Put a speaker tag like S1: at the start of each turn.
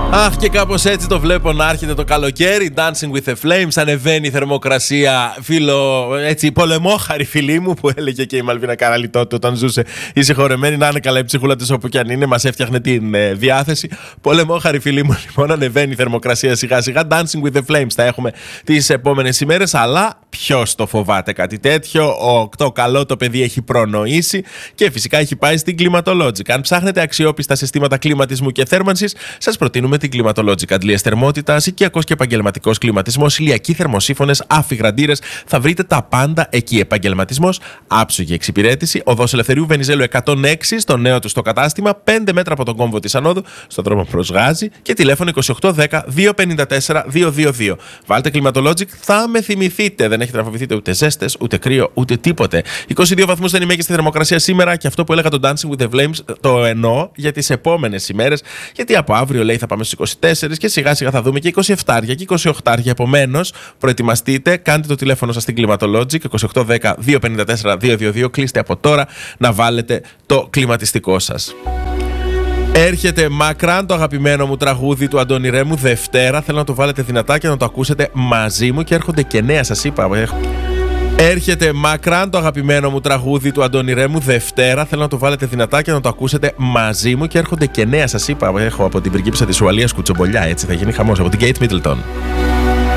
S1: Αχ, και κάπως έτσι το βλέπω να έρχεται το καλοκαίρι. Dancing with the Flames. Ανεβαίνει η θερμοκρασία. Φίλο, έτσι, πολεμόχαρη φίλη μου που έλεγε και η Μαλβίνα Καράλη τότε όταν ζούσε. Η συγχωρεμένη, να είναι καλά η ψυχούλα της όπου κι αν είναι. Μας έφτιαχνε την διάθεση. Πολεμόχαρη φίλη μου, λοιπόν, ανεβαίνει η θερμοκρασία σιγά-σιγά. Dancing with the Flames θα έχουμε τις επόμενες ημέρες. Αλλά ποιος το φοβάται κάτι τέτοιο? Το καλό το παιδί έχει προνοήσει και φυσικά έχει πάει στην Climatologic. Αν ψάχνετε αξιόπιστα συστήματα κλιματισμού και θέρμανσης, σας προτείνουμε την Climatologic. Αντλίες θερμότητας, οικιακός και επαγγελματικός κλιματισμός, ηλιακοί θερμοσύφωνες, αφιγραντήρες. Θα βρείτε τα πάντα εκεί. Επαγγελματισμός, άψογη εξυπηρέτηση. Οδός Ελευθερίου Βενιζέλου 106, στο νέο του στο κατάστημα, 5 μέτρα από τον κόμβο της Ανόδου, στον δρόμο προς Γάζη, και τηλέφωνο 2810 254 222. Βάλτε Climatologic, θα με θυμηθείτε. Δεν έχετε να φοβηθείτε ούτε ζέστες, ούτε κρύο, ούτε τίποτε. 22 βαθμούς δεν είμαι και στη θερμοκρασία σήμερα, και αυτό που έλεγα το Dancing with the Flames το εννοώ για τις επόμενες ημέρες. Γιατί από αύριο, λέει, θα πάμε στους 24 και σιγά σιγά θα δούμε και 27 και 28. Επομένως, προετοιμαστείτε, κάντε το τηλέφωνο σας στην Climatologic 2810 254 222. Κλείστε από τώρα να βάλετε το κλιματιστικό σας. Έρχεται μακράν το αγαπημένο μου τραγούδι του Αντώνη Ρέμου, Δευτέρα. Θέλω να το βάλετε δυνατά και να το ακούσετε μαζί μου, και έρχονται και νέα, σας είπα. Έρχεται μακράν το αγαπημένο μου τραγούδι του Αντώνη Ρέμου, Δευτέρα. Θέλω να το βάλετε δυνατά και να το ακούσετε μαζί μου, και έρχονται και νέα, σας είπα. Έχω από την πριγκίπισσα της Ουαλίας κουτσομπολιά, έτσι θα γίνει χαμός, από την Kate Middleton.